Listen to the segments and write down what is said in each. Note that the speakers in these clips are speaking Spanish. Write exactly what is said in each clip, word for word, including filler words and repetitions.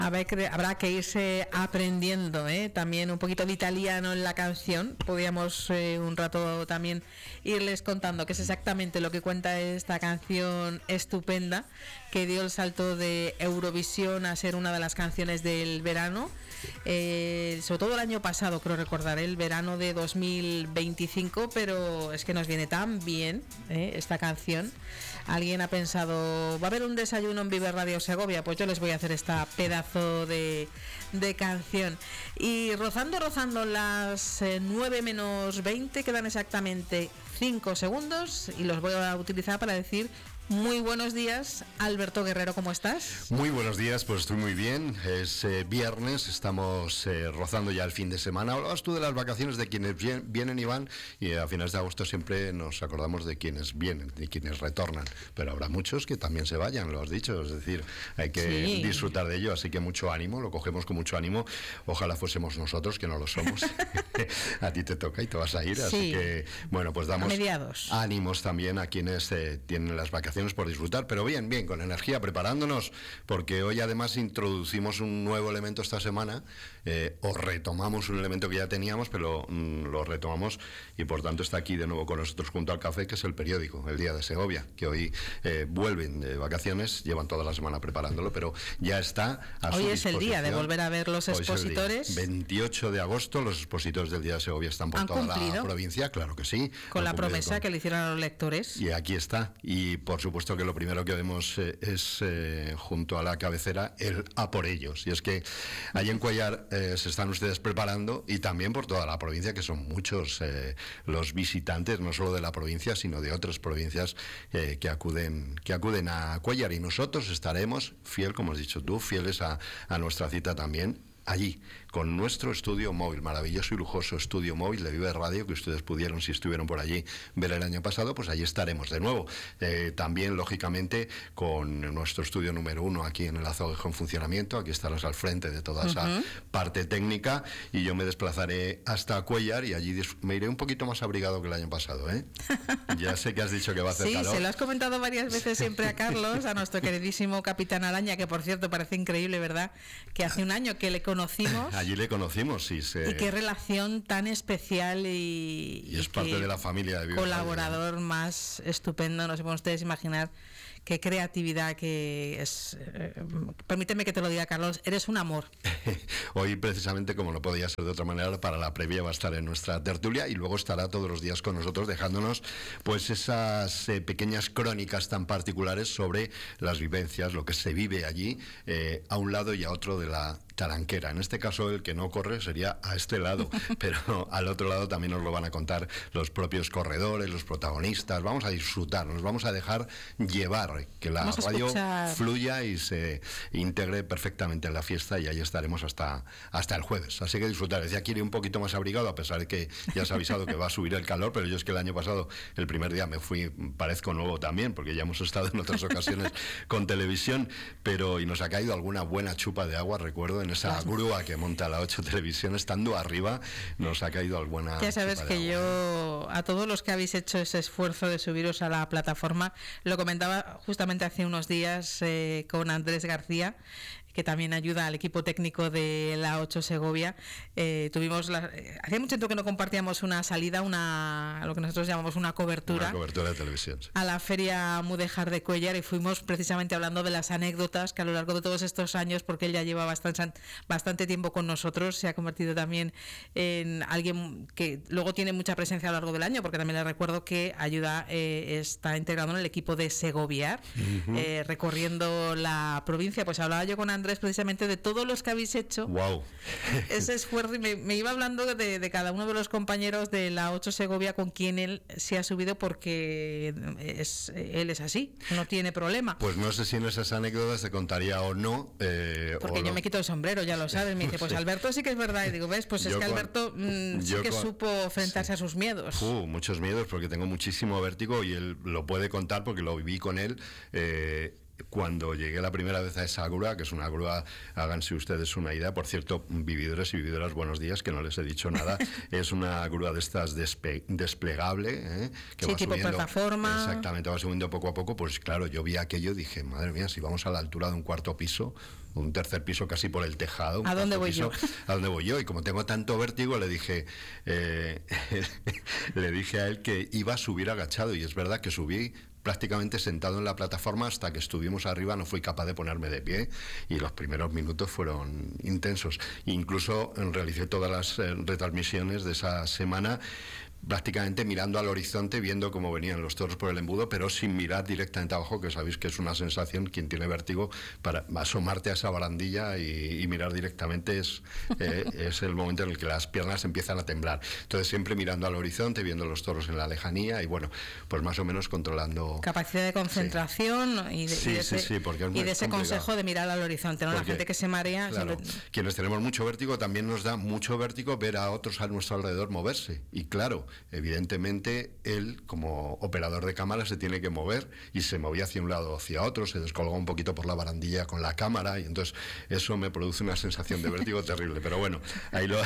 Habrá que, habrá que irse aprendiendo, ¿eh? También un poquito de italiano en la canción. Podríamos eh, un rato también irles contando qué es exactamente lo que cuenta esta canción estupenda, que dio el salto de Eurovisión a ser una de las canciones del verano, eh, sobre todo el año pasado, creo recordar, el verano de dos mil veinticinco, pero es que nos viene tan bien ¿eh? esta canción. Alguien ha pensado, ¿va a haber un desayuno en Vive Radio Segovia? Pues yo les voy a hacer esta pedazo de, de canción. Y rozando, rozando las eh, nueve menos veinte, quedan exactamente cinco segundos y los voy a utilizar para decir muy buenos días, Alberto Guerrero, ¿cómo estás? Muy buenos días, pues estoy muy bien. Es eh, viernes, estamos eh, rozando ya el fin de semana. Hablabas tú de las vacaciones, de quienes bien, vienen y van, y a finales de agosto siempre nos acordamos de quienes vienen, de quienes retornan. Pero habrá muchos que también se vayan, lo has dicho, es decir, hay que sí. disfrutar de ello, así que mucho ánimo, lo cogemos con mucho ánimo. Ojalá fuésemos nosotros, que no lo somos. A ti te toca y te vas a ir, sí. así que, bueno, pues damos ánimos también a quienes eh, tienen las vacaciones por disfrutar, pero bien, bien, con energía, preparándonos, porque hoy además introducimos un nuevo elemento esta semana, eh, o retomamos un elemento que ya teníamos, pero mm, lo retomamos y por tanto está aquí de nuevo con nosotros junto al café, que es el periódico, El Día de Segovia, que hoy eh, vuelven de vacaciones, llevan toda la semana preparándolo, pero ya está a Hoy su es el día de volver a ver los hoy expositores. veintiocho de agosto, los expositores del Día de Segovia están por toda cumplido? la provincia, claro que sí. Con la promesa con... que le hicieron a los lectores. Y aquí está, y por supuesto puesto que lo primero que vemos eh, es eh, junto a la cabecera el a por ellos, y es que allí en Cuéllar eh, se están ustedes preparando, y también por toda la provincia, que son muchos eh, los visitantes, no solo de la provincia sino de otras provincias eh, que acuden que acuden a Cuéllar, y nosotros estaremos fiel, como has dicho tú, fieles a, a nuestra cita también allí, con nuestro estudio móvil, maravilloso y lujoso estudio móvil de Vive Radio, que ustedes pudieron, si estuvieron por allí, ver el año pasado, pues allí estaremos de nuevo. Eh, también, lógicamente, con nuestro estudio número uno aquí en el Azoguejo en funcionamiento, aquí estarás al frente de toda esa uh-huh. parte técnica, y yo me desplazaré hasta Cuéllar, y allí me iré un poquito más abrigado que el año pasado, ¿eh? Ya sé que has dicho que va a hacer sí, calor. Sí, se lo has comentado varias veces siempre a Carlos, a nuestro queridísimo Capitán Araña, que por cierto parece increíble, ¿verdad? Que hace un año que le conocimos. Allí le conocimos, sí. Se... Y qué relación tan especial y... Y es y parte de la familia de Vive colaborador Radio. Más estupendo, no se pueden ustedes imaginar qué creatividad que es. Eh, permíteme que te lo diga, Carlos, eres un amor. Hoy, precisamente, como no podía ser de otra manera, para la previa va a estar en nuestra tertulia, y luego estará todos los días con nosotros dejándonos pues esas eh, pequeñas crónicas tan particulares sobre las vivencias, lo que se vive allí, eh, a un lado y a otro de la Taranquera. En este caso, el que no corre sería a este lado, pero al otro lado también nos lo van a contar los propios corredores, los protagonistas. Vamos a disfrutar, nos vamos a dejar llevar, que la vamos radio escuchar... fluya y se integre perfectamente en la fiesta, y ahí estaremos hasta, hasta el jueves. Así que disfrutar. Decía que iré un poquito más abrigado, a pesar de que ya se ha avisado que va a subir el calor, pero yo es que el año pasado, el primer día me fui, parezco nuevo también, porque ya hemos estado en otras ocasiones con televisión, pero y nos ha caído alguna buena chupa de agua, recuerdo, en esa grúa que monta la ocho Televisión, estando arriba, nos ha caído alguna. Ya sabes que yo, a todos los que habéis hecho ese esfuerzo de subiros a la plataforma, lo comentaba justamente hace unos días eh, con Andrés García, que también ayuda al equipo técnico de la ocho Segovia. Eh, tuvimos la, eh, hacía mucho tiempo que no compartíamos una salida, una lo que nosotros llamamos una cobertura, una cobertura de televisión, sí, a la Feria Mudéjar de Cuéllar, y fuimos precisamente hablando de las anécdotas que a lo largo de todos estos años, porque él ya lleva bastante, bastante tiempo con nosotros, se ha convertido también en alguien que luego tiene mucha presencia a lo largo del año, porque también le recuerdo que ayuda, eh, está integrado en el equipo de Segoviar, uh-huh. eh, recorriendo la provincia. Pues hablaba yo con Andrés precisamente de todos los que habéis hecho. Wow. Ese esfuerzo, y me, me iba hablando de, de cada uno de los compañeros de la ocho Segovia con quien él se ha subido, porque es, él es así, no tiene problema. Pues no sé si en esas anécdotas te contaría o no. Eh, porque o yo no. me quito el sombrero, ya lo sabes. Me dice, pues Alberto sí que es verdad. Y digo, ¿ves? Pues es yo que con, Alberto mmm, sí que con, supo enfrentarse sí. a sus miedos. Uh, muchos miedos, porque tengo muchísimo vértigo, y él lo puede contar porque lo viví con él. Eh, Cuando llegué la primera vez a esa grúa, que es una grúa, háganse ustedes una idea, por cierto, vividores y vividoras, buenos días, que no les he dicho nada, es una grúa de estas despe- desplegable, ¿eh? que sí, va tipo subiendo, plataforma. Exactamente, va subiendo poco a poco. Pues claro, yo vi aquello y dije, madre mía, si vamos a la altura de un cuarto piso, un tercer piso casi por el tejado. ¿A dónde voy piso, yo? ¿A dónde voy yo? Y como tengo tanto vértigo, le dije, eh, le dije a él que iba a subir agachado, y es verdad que subí prácticamente sentado en la plataforma hasta que estuvimos arriba. No fui capaz de ponerme de pie y los primeros minutos fueron intensos. Incluso realicé todas las eh, retransmisiones de esa semana prácticamente mirando al horizonte, viendo cómo venían los toros por el embudo, pero sin mirar directamente abajo, que sabéis que es una sensación, quien tiene vértigo, para asomarte a esa barandilla y, y mirar directamente es, eh, es el momento en el que las piernas empiezan a temblar. Entonces siempre mirando al horizonte, viendo los toros en la lejanía y bueno, pues más o menos controlando... Capacidad de concentración, sí. y de, sí, y de sí, ese, sí, porque es y de ese complicado. consejo de mirar al horizonte, ¿no? Porque, la gente que se marea... Claro, siempre... quienes tenemos mucho vértigo, también nos da mucho vértigo ver a otros a nuestro alrededor moverse. Y claro, evidentemente él como operador de cámara se tiene que mover, y se movía hacia un lado o hacia otro, se descolgó un poquito por la barandilla con la cámara, y entonces eso me produce una sensación de vértigo terrible, pero bueno, ahí lo,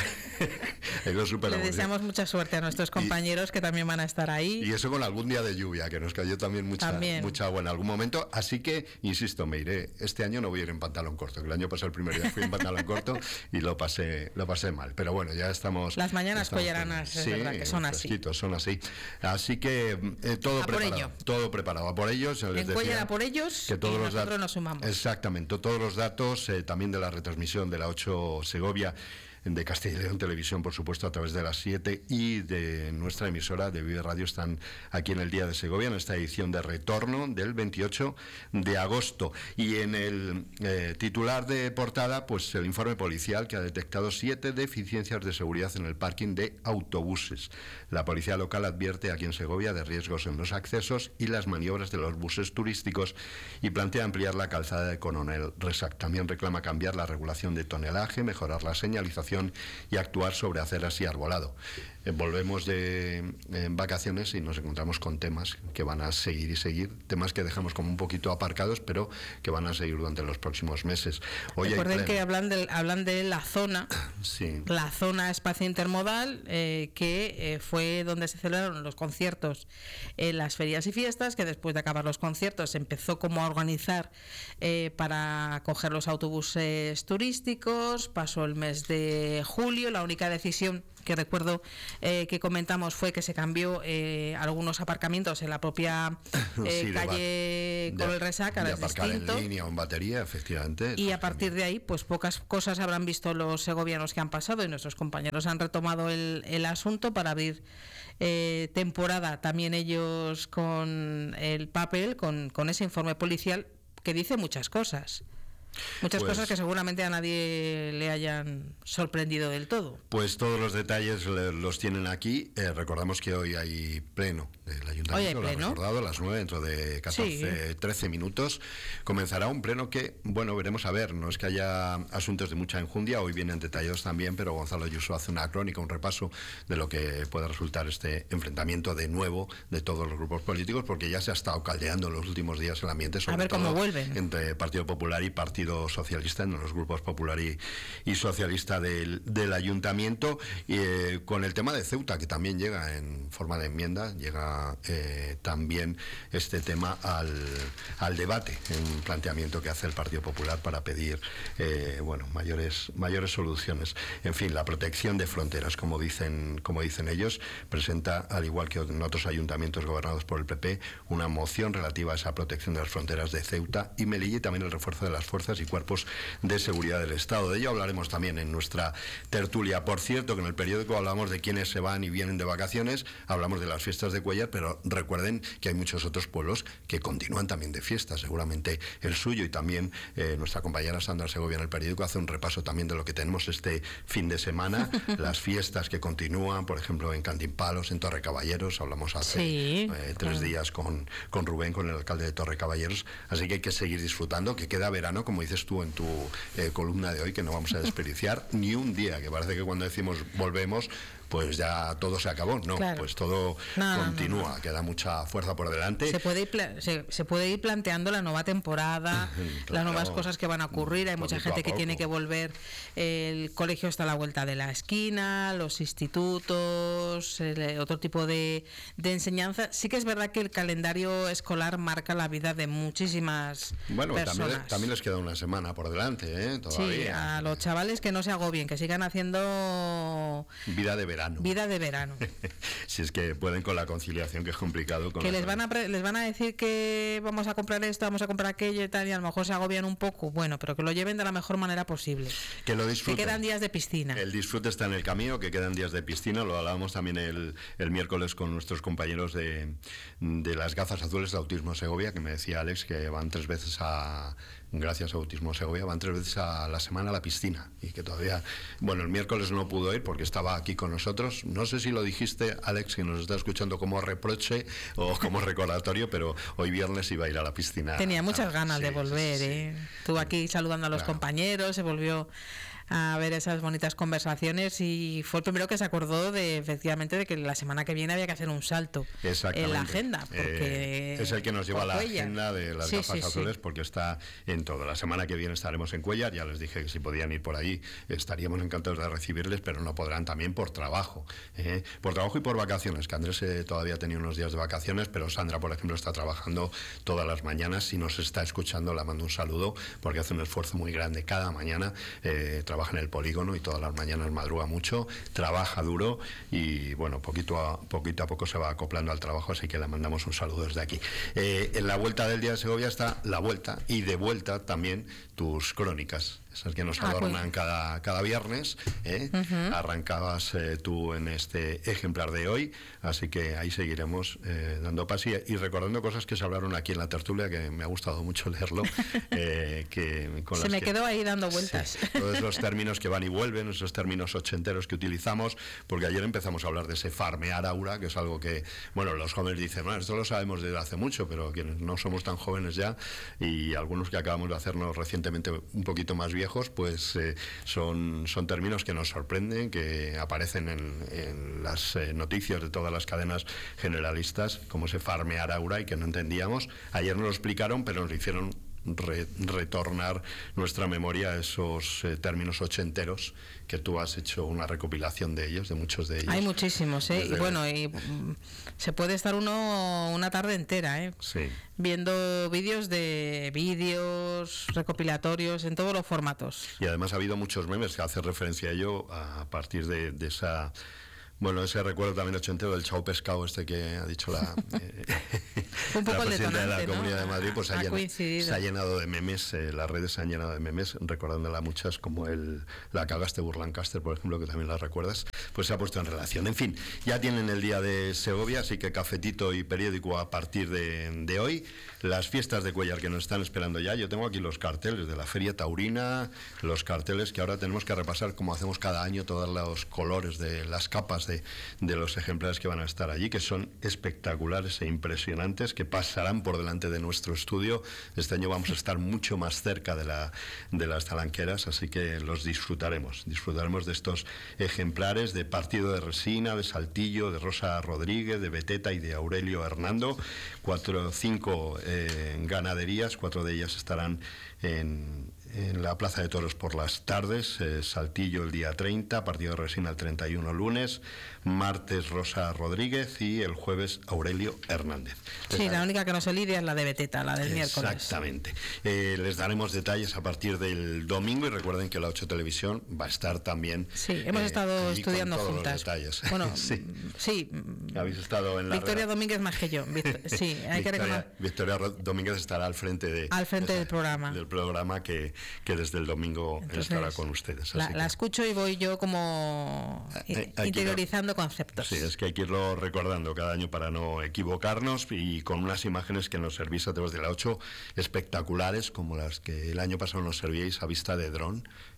ahí lo superamos. Le deseamos mucha suerte a nuestros compañeros y, que también van a estar ahí. Y eso con algún día de lluvia, que nos cayó también mucha, también. mucha agua en algún momento, así que, insisto, me iré, este año no voy a ir en pantalón corto, que el año pasado el primer día fui en pantalón corto y lo pasé, lo pasé mal, pero bueno, ya estamos... Las mañanas collaranas, es sí, verdad que son así. Son así. Así que eh, todo a preparado. Por ello. Todo preparado. A por ellos. Les en Cuéllar por ellos que todos y los nosotros nos sumamos. Exactamente. Todos los datos eh, también de la retransmisión de la ocho Segovia, de Castilla y León Televisión, por supuesto, a través de las siete, y de nuestra emisora de Vive Radio, están aquí en el Día de Segovia, en esta edición de retorno del veintiocho de agosto. Y en el eh, titular de portada, pues el informe policial que ha detectado siete deficiencias de seguridad en el parking de autobuses. La policía local advierte aquí en Segovia de riesgos en los accesos y las maniobras de los buses turísticos, y plantea ampliar la calzada de Coronel Resac. También reclama cambiar la regulación de tonelaje, mejorar la señalización y actuar sobre aceras y arbolado. Eh, volvemos de eh, vacaciones y nos encontramos con temas que van a seguir y seguir, temas que dejamos como un poquito aparcados, pero que van a seguir durante los próximos meses. Hoy Recuerden que hablan de, hablan de la zona, sí. la zona espacio intermodal, eh, que eh, fue donde se celebraron los conciertos en las ferias y fiestas, que después de acabar los conciertos se empezó como a organizar eh, para coger los autobuses turísticos. Pasó el mes de julio, la única decisión que recuerdo eh, que comentamos fue que se cambió eh, algunos aparcamientos en la propia eh, sí, calle Coronel Resac, de aparcar distinto. En línea o en batería, efectivamente. Y a partir de ahí, pues pocas cosas habrán visto los segovianos que han pasado, y nuestros compañeros han retomado el, el asunto para abrir eh, temporada también ellos con el papel, con, con ese informe policial que dice muchas cosas. Muchas pues, cosas que seguramente a nadie le hayan sorprendido del todo. Pues todos los detalles los tienen aquí. Eh, recordamos que hoy hay pleno del Ayuntamiento, lo han recordado, a las nueve, dentro de catorce, sí. trece minutos. Comenzará un pleno que, bueno, veremos a ver. No es que haya asuntos de mucha enjundia, hoy vienen detallados también, pero Gonzalo Ayuso hace una crónica, un repaso de lo que puede resultar este enfrentamiento de nuevo de todos los grupos políticos, porque ya se ha estado caldeando en los últimos días el ambiente, sobre a ver todo cómo vuelven. Entre Partido Popular y Partido Socialista, en los grupos popular y, y socialista del, del ayuntamiento, y eh, con el tema de Ceuta, que también llega en forma de enmienda, llega eh, también este tema al, al debate, en un planteamiento que hace el Partido Popular para pedir eh, bueno, mayores, mayores soluciones. En fin, la protección de fronteras, como dicen, como dicen ellos, presenta, al igual que en otros ayuntamientos gobernados por el P P, una moción relativa a esa protección de las fronteras de Ceuta y Melilla, y también el refuerzo de las fuerzas y cuerpos de seguridad del Estado. De ello hablaremos también en nuestra tertulia. Por cierto, que en el periódico hablamos de quienes se van y vienen de vacaciones, hablamos de las fiestas de Cuéllar, pero recuerden que hay muchos otros pueblos que continúan también de fiestas, seguramente el suyo, y también eh, nuestra compañera Sandra Segovia en el periódico hace un repaso también de lo que tenemos este fin de semana, las fiestas que continúan, por ejemplo, en Cantimpalos, en Torrecaballeros, hablamos hace sí, eh, tres claro. días con, con Rubén, con el alcalde de Torrecaballeros, así que hay que seguir disfrutando, que queda verano, como dices tú en tu eh, columna de hoy, que no vamos a desperdiciar ni un día, que parece que cuando decimos volvemos, pues ya todo se acabó. No, claro. Pues todo no, continúa, no, no, no. Queda mucha fuerza por delante. Se puede ir, se, se puede ir planteando la nueva temporada, claro, las nuevas cosas que van a ocurrir. Hay mucha gente que tiene que volver, el colegio está a la vuelta de la esquina, los institutos, el, otro tipo de, de enseñanza. Sí que es verdad que el calendario escolar marca la vida de muchísimas bueno, personas. Bueno, también, también les queda una semana por delante, ¿eh? Todavía. Sí, a los chavales que no se agobien, que sigan haciendo vida de verano. Vida de verano. Si es que pueden con la conciliación, que es complicado. Con que les van, a pre les van a decir que vamos a comprar esto, vamos a comprar aquello y tal, y a lo mejor se agobian un poco. Bueno, pero que lo lleven de la mejor manera posible. Que lo disfruten. Que quedan días de piscina. El disfrute está en el camino, que quedan días de piscina. Lo hablábamos también el, el miércoles con nuestros compañeros de, de las gafas azules de Autismo Segovia, que me decía Alex que van tres veces a... gracias a Autismo Segovia, van tres veces a la semana a la piscina y que todavía, bueno, el miércoles no pudo ir porque estaba aquí con nosotros. No sé si lo dijiste, Alex, que nos está escuchando, como reproche o como recordatorio, pero hoy viernes iba a ir a la piscina. Tenía muchas ganas sí, de volver, sí, sí. ¿eh? Estuvo aquí saludando a los claro. compañeros, se volvió a ver esas bonitas conversaciones y fue el primero que se acordó de efectivamente de que la semana que viene había que hacer un salto en la agenda, porque eh, es el que nos lleva a la Cuellar. Agenda de las sí, gafas sí, azules sí. porque está en todo. La semana que viene estaremos en Cuellar, ya les dije que si podían ir por allí estaríamos encantados de recibirles, pero no podrán también por trabajo, ¿eh? por trabajo y por vacaciones, que Andrés eh, todavía tenía unos días de vacaciones, pero Sandra, por ejemplo, está trabajando todas las mañanas. Si nos está escuchando, la mando un saludo porque hace un esfuerzo muy grande cada mañana, eh, trabaja en el polígono y todas las mañanas madruga mucho, trabaja duro y bueno, poquito a poquito a poco se va acoplando al trabajo, así que le mandamos un saludo desde aquí. Eh, en la vuelta del Día de Segovia está la vuelta y de vuelta también tus crónicas, esas que nos adornan ah, pues. cada, cada viernes, ¿eh? Uh-huh. Arrancabas eh, tú en este ejemplar de hoy, así que ahí seguiremos eh, dando paso y, y recordando cosas que se hablaron aquí en la tertulia, que me ha gustado mucho leerlo. Eh, que con se las me que, quedó ahí dando vueltas. Sí, todos esos términos que van y vuelven, esos términos ochenteros que utilizamos, porque ayer empezamos a hablar de ese farmear aura, que es algo que, bueno, los jóvenes dicen, bueno, esto lo sabemos desde hace mucho, pero quienes no somos tan jóvenes ya, y algunos que acabamos de hacernos recientemente un poquito más viejos, pues eh, son, son términos que nos sorprenden, que aparecen en, en las eh, noticias de todas las cadenas generalistas, como ese farmear aura, y que no entendíamos. Ayer nos lo explicaron, pero nos hicieron Re, retornar nuestra memoria a esos eh, términos ochenteros, que tú has hecho una recopilación de ellos, de muchos de ellos. Hay muchísimos, ¿eh? Desde... Y bueno, y mm, se puede estar uno una tarde entera, ¿eh? Sí. Viendo vídeos de vídeos recopilatorios en todos los formatos. Y además ha habido muchos memes que hacen referencia a ello a partir de, de esa... Bueno, ese recuerdo también ochentero del chao pescado este que ha dicho la, eh, un poco la presidenta de la ¿no? Comunidad de Madrid, pues ha, ha, ha llenado, se ha llenado de memes, eh, las redes se han llenado de memes, recordándola muchas, como el la cagaste Burlancaster, por ejemplo, que también la recuerdas, pues se ha puesto en relación. En fin, ya tienen el Día de Segovia, así que cafetito y periódico a partir de, de hoy. Las fiestas de Cuellar que nos están esperando ya. Yo tengo aquí los carteles de la Feria Taurina, los carteles que ahora tenemos que repasar, como hacemos cada año, todos los colores de las capas de, de los ejemplares que van a estar allí, que son espectaculares e impresionantes, que pasarán por delante de nuestro estudio. Este año vamos a estar mucho más cerca de, la, de las talanqueras, así que los disfrutaremos. Disfrutaremos de estos ejemplares de Partido de Resina, de Saltillo, de Rosa Rodríguez, de Beteta y de Aurelio Hernando. Cuatro o cinco eh, ganaderías, cuatro de ellas estarán en, en la Plaza de Toros por las tardes. eh, Saltillo el día treinta, Partido de Resina el treinta y uno lunes, martes Rosa Rodríguez y el jueves Aurelio Hernández. Sí, les la única que no se lidia es la de Beteta, la del miércoles. Exactamente. Eh, les daremos detalles a partir del domingo y recuerden que la ocho Televisión va a estar también. Sí, hemos eh, estado estudiando con todos juntas. Los detalles. Bueno, sí. sí. Habéis estado en la Victoria Domínguez más que yo. Sí, hay Victoria, que reconocer. Victoria Domínguez estará al frente de al frente esa, del programa. Del programa que, que desde el domingo Entonces, estará con ustedes. La, que... la escucho y voy yo como eh, interiorizando irlo, conceptos. Sí, es que hay que irlo recordando cada año para no equivocarnos, y con unas imágenes que nos servís a través de la ocho espectaculares, como las que el año pasado nos servíais a vista de dron.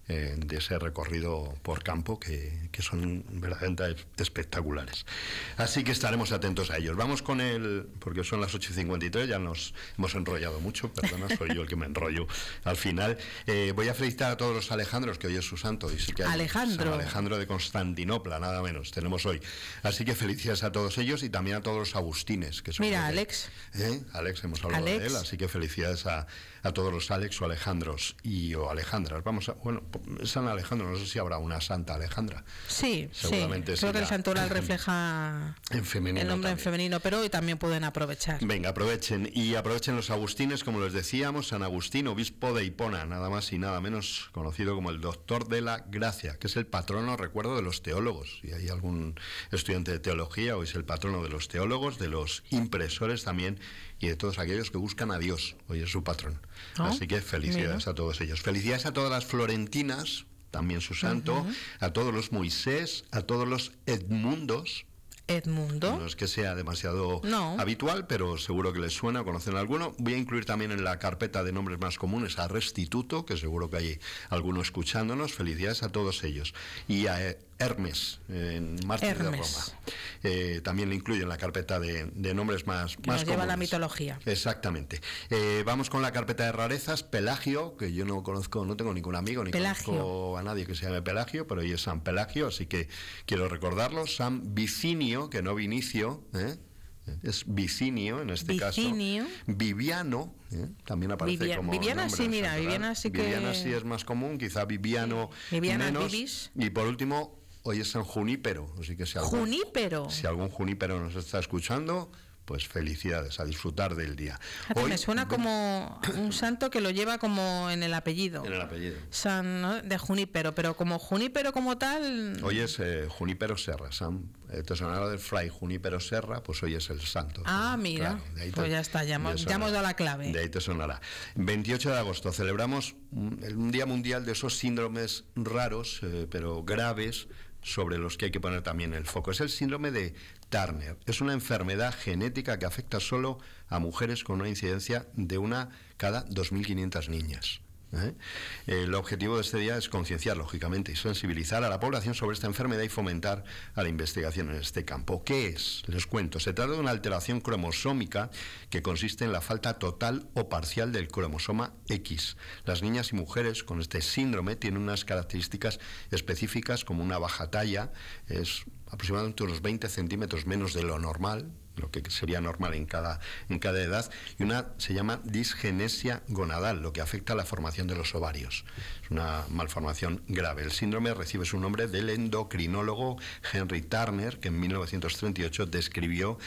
eh, de ese recorrido por campo que, que son verdaderamente espectaculares. Así que estaremos atentos a ellos. Vamos con el, porque son las ocho y cincuenta y tres, ya nos hemos enrollado mucho, perdona, soy yo el que me enrollo al final. Eh, voy a felicitar a todos los Alejandros, que hoy es su santo. Y sí que hay Alejandro. San Alejandro de Constantinopla, nada menos, tenemos hoy. Así que felicidades a todos ellos y también a todos los agustines. Que son Mira, de, Alex. ¿eh? Alex, hemos hablado Alex. de él, así que felicidades a, a todos los Alex o Alejandros y o Alejandras. Vamos a, bueno, San Alejandro, no sé si habrá una Santa Alejandra. Sí, seguramente sí. Creo que el será. santoral refleja en femenino el nombre también. en femenino, pero hoy también pueden aprovechar. Venga, aprovechen. Y aprovechen los agustines, como les decíamos, San Agustín, obispo de Hipona, nada más y nada menos, conocido como el doctor de la gracia, que es el patrono, recuerdo, de los teólogos. Si hay algún estudiante de teología, hoy es el patrono de los teólogos, de los impresores también, y de todos aquellos que buscan a Dios. Hoy es su patrón. Oh, Así que felicidades mira. a todos ellos. Felicidades a todas las florentinas, también su santo, uh-huh. a todos los Moisés, a todos los Edmundos. Edmundo. No es que sea demasiado no. habitual, pero seguro que les suena o conocen alguno. Voy a incluir también en la carpeta de nombres más comunes a Restituto, que seguro que hay alguno escuchándonos. Felicidades a todos ellos. Y a Hermes, en Mártir Hermes. de Roma. Eh, también le incluyo en la carpeta de, de nombres más, que más nos lleva comunes. La mitología. Exactamente. Eh, vamos con la carpeta de rarezas. Pelagio, que yo no conozco, no tengo ningún amigo, ni Pelagio. conozco a nadie que se llame Pelagio, pero hoy es San Pelagio, así que quiero recordarlo. San Vicinio, que no Vinicio, ¿eh? es Vicinio en este Vicinio. caso. Viviano, ¿eh? también aparece Vivia, como Viviana nombre sí, mira, natural. Viviana sí que... Viviana sí es más común, quizá Viviano sí. Viviana menos. Vivis. Y por último, hoy es San Junípero, así que si algún, Junípero. si algún Junípero nos está escuchando, pues felicidades, a disfrutar del día. Hoy, me suena como un santo que lo lleva como en el apellido. En el apellido. San, ¿no? De Junípero, pero como Junípero como tal... Hoy es eh, Junípero Serra, San, eh, te sonará del Fray Junípero Serra, pues hoy es el santo. Ah, pues, mira, claro, de ahí pues te, ya está, ya hemos, ya hemos dado la clave. De ahí te sonará. veintiocho de agosto celebramos un, un Día Mundial de esos síndromes raros, eh, pero graves, sobre los que hay que poner también el foco. Es el síndrome de Turner. Es una enfermedad genética que afecta solo a mujeres con una incidencia de una cada dos mil quinientas niñas. ¿Eh? El objetivo de este día es concienciar, lógicamente, y sensibilizar a la población sobre esta enfermedad y fomentar a la investigación en este campo. ¿Qué es? Les cuento. Se trata de una alteración cromosómica que consiste en la falta total o parcial del cromosoma X. Las niñas y mujeres con este síndrome tienen unas características específicas como una baja talla, es aproximadamente unos veinte centímetros menos de lo normal, lo que sería normal en cada, en cada edad, y una se llama disgenesia gonadal, lo que afecta a la formación de los ovarios. Es una malformación grave. El síndrome recibe su nombre del endocrinólogo Henry Turner, que en mil novecientos treinta y ocho describió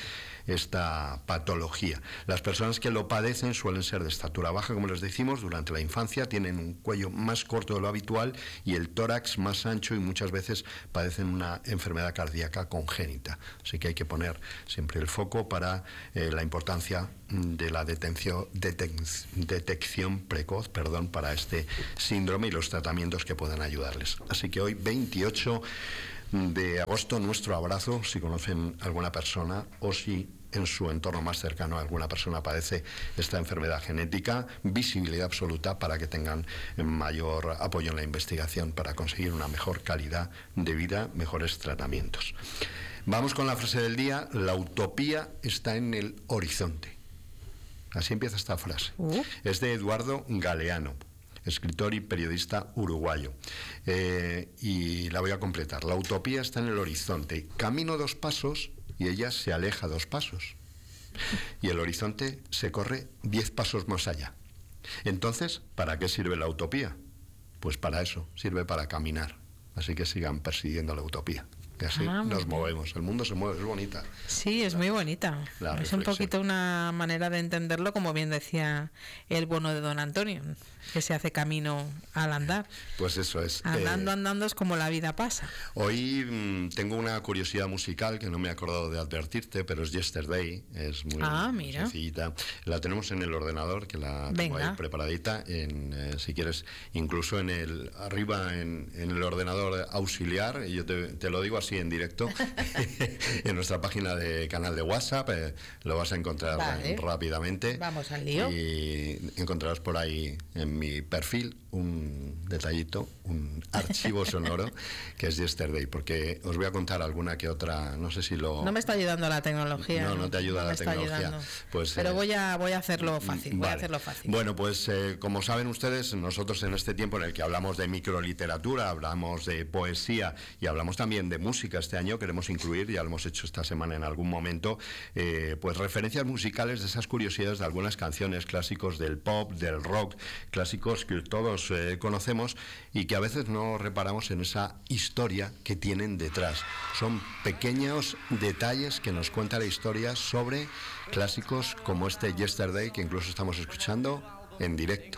esta patología. Las personas que lo padecen suelen ser de estatura baja, como les decimos, durante la infancia, tienen un cuello más corto de lo habitual y el tórax más ancho y muchas veces padecen una enfermedad cardíaca congénita. Así que hay que poner siempre el foco para eh, la importancia de la detención, detec, detección precoz perdón, para este síndrome y los tratamientos que puedan ayudarles. Así que hoy, veintiocho de agosto, nuestro abrazo si conocen alguna persona o si en su entorno más cercano alguna persona padece esta enfermedad genética, visibilidad absoluta para que tengan mayor apoyo en la investigación para conseguir una mejor calidad de vida, mejores tratamientos. Vamos con la frase del día. La utopía está en el horizonte. Así empieza esta frase. Uh. Es de Eduardo Galeano, escritor y periodista uruguayo. Eh, y la voy a completar. La utopía está en el horizonte. Camino dos pasos y ella se aleja dos pasos. Y el horizonte se corre diez pasos más allá. Entonces, ¿para qué sirve la utopía? Pues para eso, sirve para caminar. Así que sigan persiguiendo la utopía. Que así ah, nos movemos. El mundo se mueve, es bonita. Sí, es muy bonita. Es un poquito una manera de entenderlo, como bien decía el bueno de don Antonio, que se hace camino al andar. Pues eso es. Andando, eh, andando es como la vida pasa. Hoy mmm, tengo una curiosidad musical que no me he acordado de advertirte, pero es Yesterday, es muy ah, mira. sencillita. La tenemos en el ordenador, que la tengo Venga. ahí preparadita, en, eh, si quieres, incluso en el arriba en, en el ordenador auxiliar, y yo te, te lo digo así en directo, en nuestra página de canal de WhatsApp, eh, lo vas a encontrar vale. rápidamente. Vamos al lío. Y encontrarás por ahí en mi perfil un detallito, un archivo sonoro que es Yesterday, porque os voy a contar alguna que otra, no sé si lo... No me está ayudando la tecnología. No, no te ayuda no la tecnología. Pues, Pero eh, voy, a, voy a hacerlo fácil, voy vale. a hacerlo fácil. Bueno, pues eh, como saben ustedes, nosotros en este tiempo en el que hablamos de microliteratura, hablamos de poesía y hablamos también de música, este año queremos incluir, ya lo hemos hecho esta semana en algún momento, eh, pues referencias musicales de esas curiosidades de algunas canciones, clásicos del pop, del rock, clásicos que todos eh, conocemos y que a veces no reparamos en esa historia que tienen detrás. Son pequeños detalles que nos cuenta la historia sobre clásicos como este Yesterday, que incluso estamos escuchando en directo.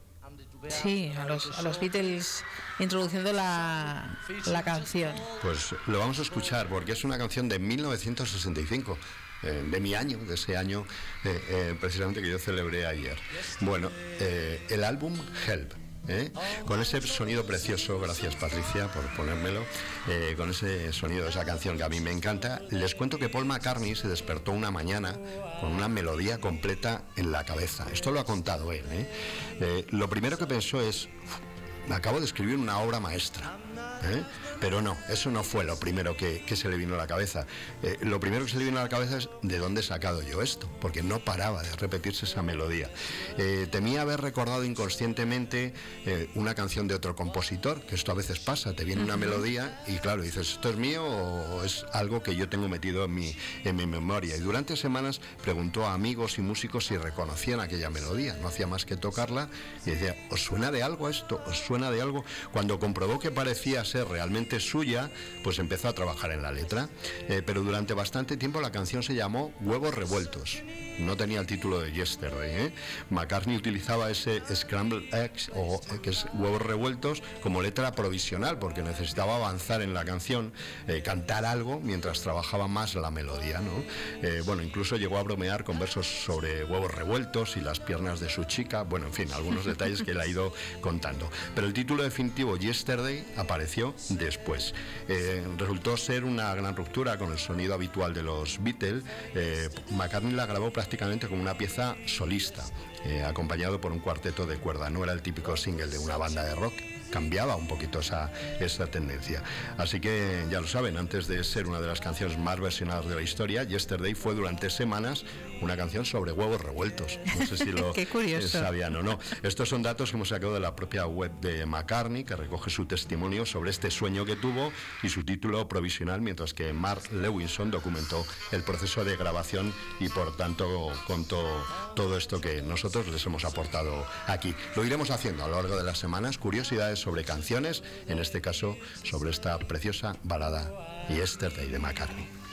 Sí, a los, a los Beatles introduciendo la, la canción. Pues lo vamos a escuchar porque es una canción de mil novecientos sesenta y cinco. De mi año, de ese año eh, eh, precisamente que yo celebré ayer. Bueno, eh, el álbum Help, ¿eh? con ese sonido precioso, gracias Patricia por ponérmelo, eh, con ese sonido de esa canción que a mí me encanta. Les cuento que Paul McCartney se despertó una mañana con una melodía completa en la cabeza. Esto lo ha contado él. ¿eh? Eh, lo primero que pensó es, me acabo de escribir una obra maestra. ¿Eh? Pero no, eso no fue lo primero que, que se le vino a la cabeza. Eh, lo primero que se le vino a la cabeza es de dónde he sacado yo esto, porque no paraba de repetirse esa melodía. Eh, temía haber recordado inconscientemente eh, una canción de otro compositor, que esto a veces pasa, te viene una melodía y claro, dices, ¿esto es mío o es algo que yo tengo metido en mi, en mi memoria? Y durante semanas preguntó a amigos y músicos si reconocían aquella melodía, no hacía más que tocarla y decía, ¿os suena de algo esto? ¿Os suena de algo? Cuando comprobó que parecía ser realmente suya, pues empezó a trabajar en la letra, eh, pero durante bastante tiempo la canción se llamó Huevos Revueltos, no tenía el título de Yesterday. ¿eh? McCartney utilizaba ese Scrambled Eggs, o eh, que es huevos revueltos, como letra provisional, porque necesitaba avanzar en la canción, eh, cantar algo mientras trabajaba más la melodía, ¿no? Eh, bueno, incluso llegó a bromear con versos sobre huevos revueltos y las piernas de su chica, bueno, en fin, algunos detalles que él ha ido contando. Pero el título definitivo Yesterday apareció después. Eh, resultó ser una gran ruptura con el sonido habitual de los Beatles. eh, McCartney la grabó prácticamente como una pieza solista, eh, acompañado por un cuarteto de cuerda. No era el típico single de una banda de rock, cambiaba un poquito esa, esa tendencia. Así que ya lo saben, antes de ser una de las canciones más versionadas de la historia, Yesterday fue durante semanas una canción sobre huevos revueltos. No sé si lo Qué curioso. sabían o no. Estos son datos que hemos sacado de la propia web de McCartney, que recoge su testimonio sobre este sueño que tuvo y su título provisional, mientras que Mark Levinson documentó el proceso de grabación y por tanto contó todo esto que nosotros les hemos aportado aquí. Lo iremos haciendo a lo largo de las semanas, curiosidades sobre canciones, en este caso sobre esta preciosa balada Yesterday de McCartney.